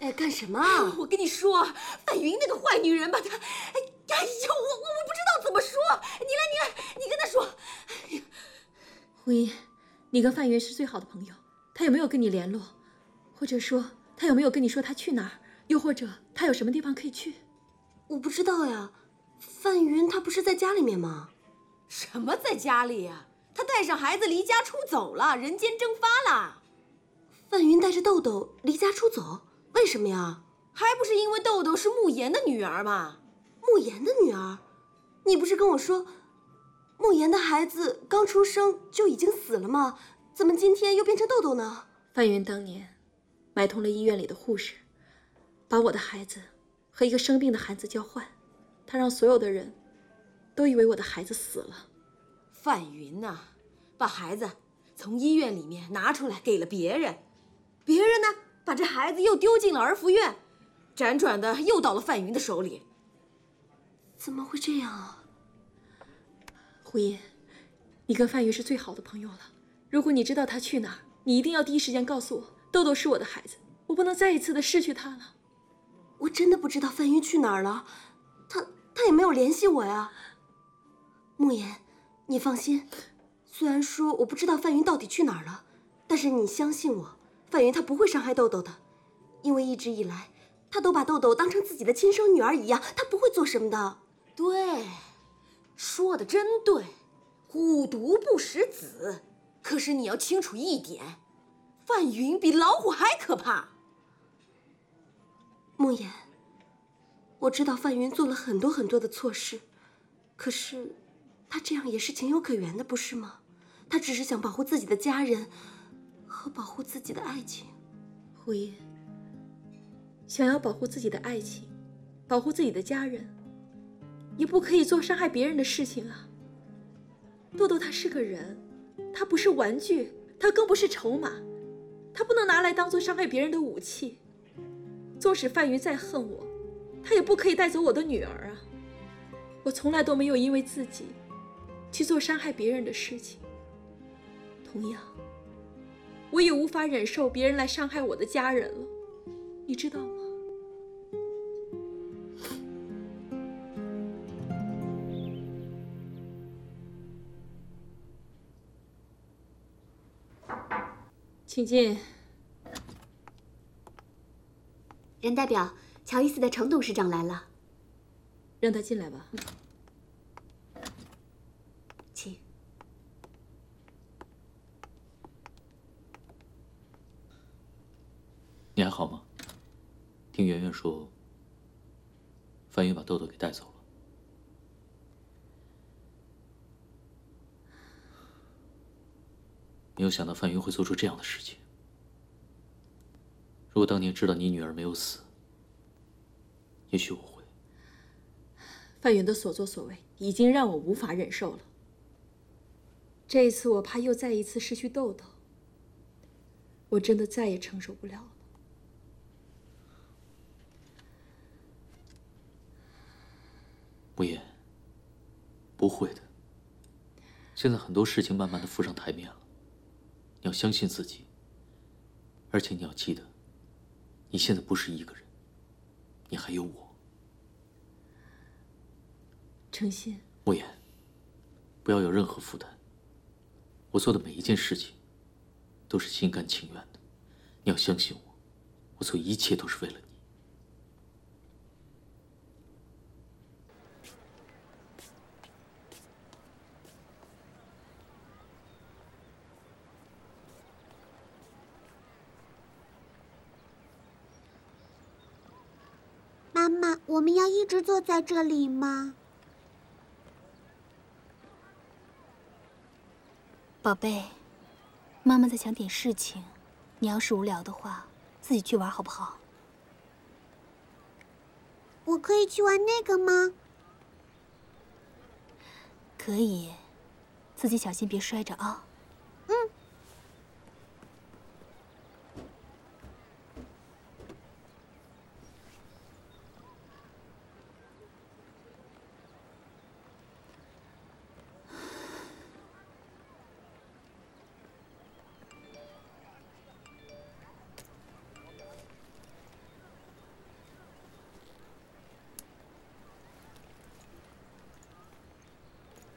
哎，干什么？ 我跟你说，范云那个坏女人吧，她，哎呀，我不知道怎么说。你来，你跟她说。哎呀， 胡一，你跟范云是最好的朋友，他有没有跟你联络？或者说，他有没有跟你说他去哪儿？又或者他有什么地方可以去？ 我不知道呀。范云她不是在家里面吗？ 什么在家里呀？她带上孩子离家出走了，人间蒸发了。 范云带着豆豆离家出走，为什么呀？ 还不是因为豆豆是慕言的女儿吗？ 慕言的女儿？你不是跟我说，慕言的孩子刚出生就已经死了吗？怎么今天又变成豆豆呢？ 范云当年买通了医院里的护士，把我的孩子和一个生病的孩子交换，他让所有的人都以为我的孩子死了。 范云呐，把孩子从医院里面拿出来给了别人，别人呢把这孩子又丢进了儿福院，辗转的又到了范云的手里。 怎么会这样啊？ 胡言，你跟范云是最好的朋友了，如果你知道他去哪儿，你一定要第一时间告诉我。豆豆是我的孩子，我不能再一次的失去他了。 我真的不知道范云去哪儿了，他也没有联系我呀。慕言，你放心，虽然说我不知道范云到底去哪儿了，但是你相信我，范云他不会伤害豆豆的，因为一直以来他都把豆豆当成自己的亲生女儿一样，他不会做什么的。 对，说的真对，虎毒不食子。可是你要清楚一点，范云比老虎还可怕。 慕言，我知道范云做了很多很多的错事，可是他这样也是情有可原的，不是吗？他只是想保护自己的家人和保护自己的爱情。 胡言，想要保护自己的爱情，保护自己的家人，也不可以做伤害别人的事情啊。豆豆他是个人，他不是玩具，他更不是筹码，他不能拿来当做伤害别人的武器。纵使范云再恨我，他也不可以带走我的女儿啊！我从来都没有因为自己去做伤害别人的事情，同样，我也无法忍受别人来伤害我的家人了，你知道吗？请进。 人代表，乔伊斯的程董事长来了， 让他进来吧。 请。 你还好吗？听圆圆说，范云把豆豆给带走了。没有想到范云会做出这样的事情。如果当年知道你女儿没有死，也许我会。 范云的所作所为已经让我无法忍受了。这一次我怕又再一次失去豆豆，我真的再也承受不了了。 慕言，不会的。现在很多事情慢慢的浮上台面了，你要相信自己，而且你要记得，你现在不是一个人，你还有我。 程心， 慕言，不要有任何负担。我做的每一件事情，都是心甘情愿的。你要相信我，我做一切都是为了你。 妈妈，我们要一直坐在这里吗？ 宝贝，妈妈在想点事情，你要是无聊的话，自己去玩好不好？ 我可以去玩那个吗？ 可以，自己小心别摔着啊。